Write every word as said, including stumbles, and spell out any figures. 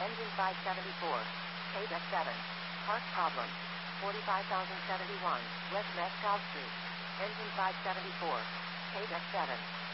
Engine five seventy-four. K D E seven. Part problem. forty-five thousand seventy-one, West Mescal Street. Engine five seventy-four. K D E seven.